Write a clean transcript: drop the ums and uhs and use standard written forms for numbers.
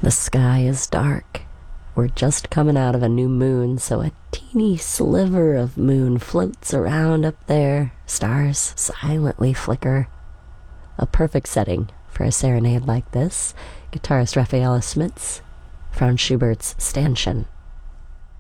The sky is dark. We're just coming out of a new moon, so a teeny sliver of moon floats around up there. Stars silently flicker. A perfect setting for a serenade like this. Guitarist Rafaela Smits, Franz Schubert's Stanchen.